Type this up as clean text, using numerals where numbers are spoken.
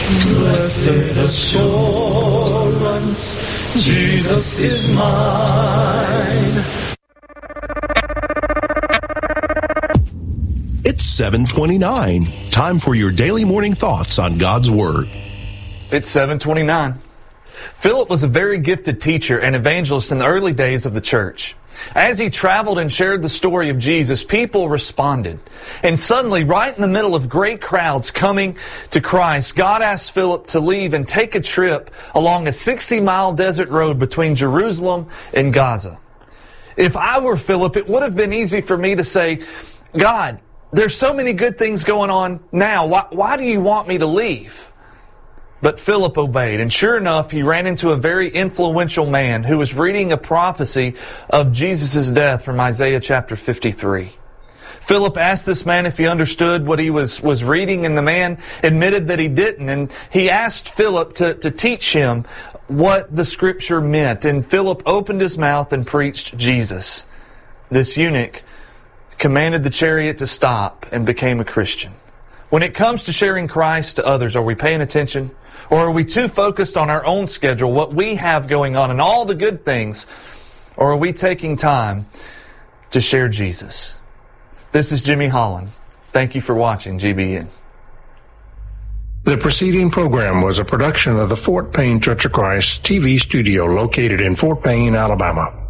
Blessed assurance, Jesus is mine. It's 7:29. Time for your daily morning thoughts on God's Word. It's 7:29. Philip was a very gifted teacher and evangelist in the early days of the church. As he traveled and shared the story of Jesus, people responded. And suddenly, right in the middle of great crowds coming to Christ, God asked Philip to leave and take a trip along a 60-mile desert road between Jerusalem and Gaza. If I were Philip, it would have been easy for me to say, God, there's so many good things going on now. Why do you want me to leave? But Philip obeyed, and sure enough, he ran into a very influential man who was reading a prophecy of Jesus' death from Isaiah chapter 53. Philip asked this man if he understood what he was reading, and the man admitted that he didn't. And he asked Philip to teach him what the scripture meant. And Philip opened his mouth and preached Jesus. This eunuch commanded the chariot to stop and became a Christian. When it comes to sharing Christ to others, are we paying attention? Or are we too focused on our own schedule, what we have going on, and all the good things? Or are we taking time to share Jesus? This is Jimmy Holland. Thank you for watching GBN. The preceding program was a production of the Fort Payne Church of Christ TV studio located in Fort Payne, Alabama.